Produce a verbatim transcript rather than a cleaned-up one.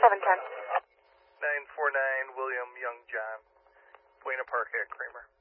seven ten. nine four nine William Young John, Buena Park at Kramer.